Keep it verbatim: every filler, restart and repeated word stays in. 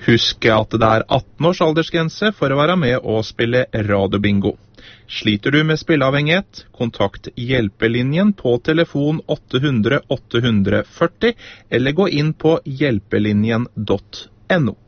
Husk at det er atten års aldersgrense for å være med og spille radiobingo. Sliter du med spilleavhengighet, kontakt Hjelpelinjen på telefon åtte hundre åtte hundre førti, eller gå inn på hjelpelinjen punktum no.